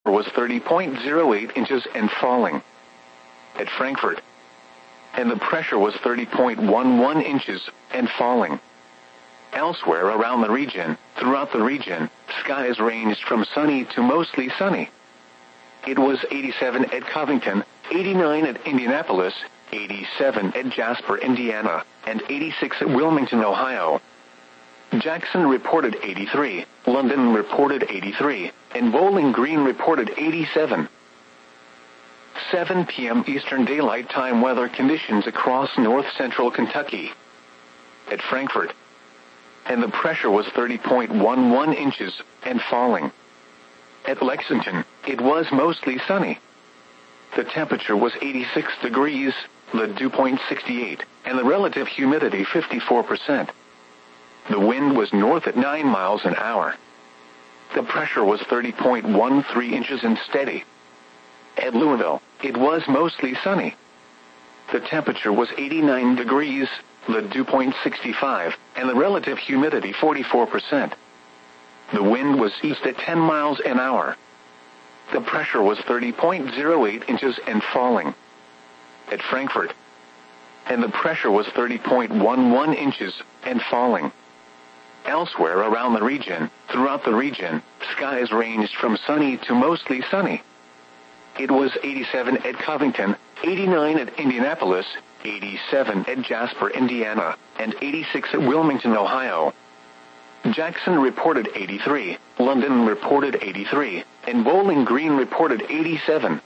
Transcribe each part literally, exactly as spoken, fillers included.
was thirty point zero eight inches and falling. At Frankfurt. And the pressure was thirty point one one inches and falling. Elsewhere around the region, throughout the region, skies ranged from sunny to mostly sunny. It was eighty-seven at Covington, eighty-nine at Indianapolis, eighty-seven at Jasper, Indiana, and eighty-six at Wilmington, Ohio. Jackson reported eighty-three, London reported eighty-three, and Bowling Green reported eighty-seven. seven p m Eastern Daylight Time weather conditions across north-central Kentucky. At Frankfurt. And the pressure was thirty point one one inches and falling. At Lexington, it was mostly sunny. The temperature was eighty-six degrees, the dew point sixty-eight, and the relative humidity fifty-four percent. The wind was north at nine miles an hour. The pressure was thirty point one three inches and steady. At Louisville, it was mostly sunny. The temperature was eighty-nine degrees, the dew point sixty-five, and the relative humidity forty-four percent. The wind was east at ten miles an hour. The pressure was thirty point zero eight inches and falling. At Frankfurt. And the pressure was thirty point one one inches and falling. Elsewhere around the region, throughout the region, skies ranged from sunny to mostly sunny. It was eighty-seven at Covington, eighty-nine at Indianapolis, eighty-seven at Jasper, Indiana, and eighty-six at Wilmington, Ohio. Jackson reported eighty-three, London reported eighty-three, and Bowling Green reported eighty-seven.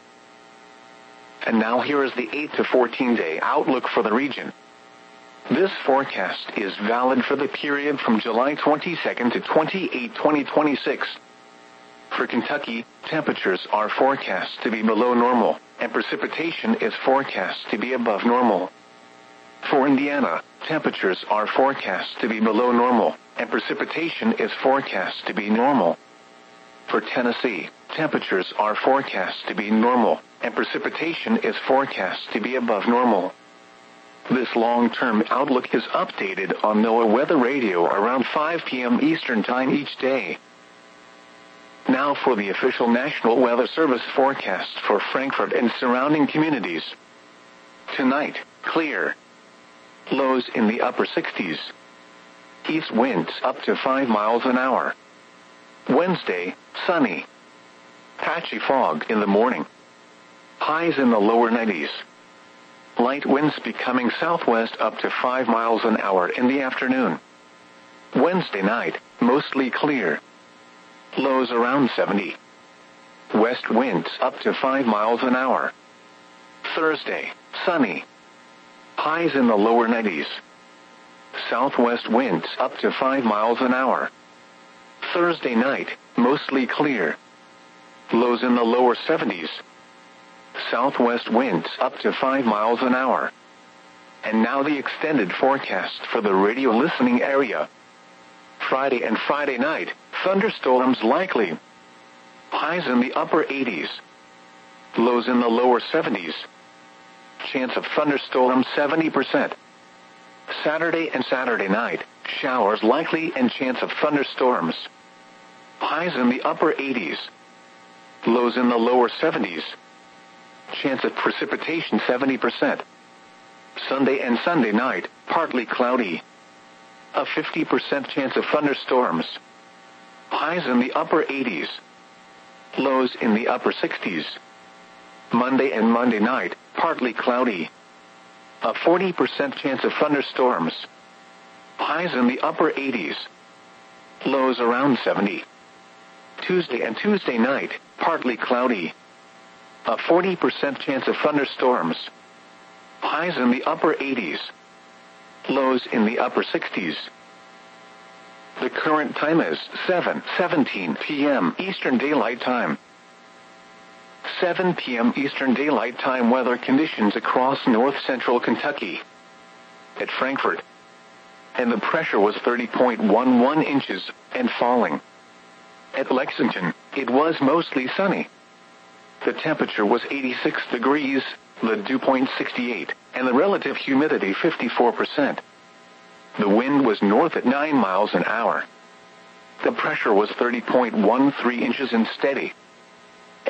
And now here is the eight to fourteen day outlook for the region. This forecast is valid for the period from July twenty-second to twenty-eighth, twenty twenty-six. For Kentucky, temperatures are forecast to be below normal, and precipitation is forecast to be above normal. For Indiana, temperatures are forecast to be below normal, and precipitation is forecast to be normal. For Tennessee, temperatures are forecast to be normal, and precipitation is forecast to be above normal. This long-term outlook is updated on NOAA Weather Radio around five p m Eastern Time each day. Now for the official National Weather Service forecast for Frankfurt and surrounding communities. Tonight, clear. Lows in the upper sixties. East winds up to five miles an hour. Wednesday, sunny. Patchy fog in the morning. Highs in the lower nineties. Light winds becoming southwest up to five miles an hour in the afternoon. Wednesday night, mostly clear. Lows around seventy. West winds up to five miles an hour. Thursday, sunny. Highs in the lower nineties. Southwest winds up to five miles an hour. Thursday night, mostly clear. Lows in the lower seventies. Southwest winds up to five miles an hour. And now the extended forecast for the radio listening area. Friday and Friday night, thunderstorms likely. Highs in the upper eighties. Lows in the lower seventies. Chance of thunderstorms seventy percent. Saturday and Saturday night, showers likely and chance of thunderstorms. Highs in the upper eighties. Lows in the lower seventies. Chance of precipitation seventy percent. Sunday and Sunday night, partly cloudy. A fifty percent chance of thunderstorms. Highs in the upper eighties. Lows in the upper sixties. Monday and Monday night, partly cloudy. A forty percent chance of thunderstorms. Highs in the upper eighties. Lows around seventy. Tuesday and Tuesday night, partly cloudy. A forty percent chance of thunderstorms. Highs in the upper eighties. Lows in the upper sixties. The current time is seven seventeen p m Eastern Daylight Time. seven p m Eastern Daylight Time weather conditions across north-central Kentucky. At Frankfurt. And the pressure was thirty point one one inches and falling. At Lexington, it was mostly sunny. The temperature was eighty-six degrees, the dew point sixty-eight, and the relative humidity fifty-four percent. The wind was north at nine miles an hour. The pressure was thirty point one three inches and steady.